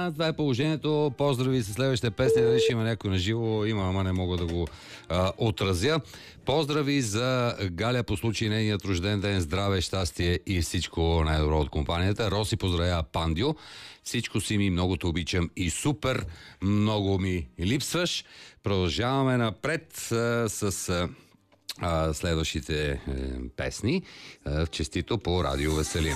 това е положението. Поздрави с следващите песни. Дали ще има някой на живо? Има, ама не мога да го отразя. Поздрави за Галя по случай нейният рожден ден. Здраве, щастие и всичко най-добро от компанията. Роси поздравява Пандио. Всичко си ми, много те обичам и супер много ми липсваш. Продължаваме напред с следващите песни. Честито по Радио Веселина.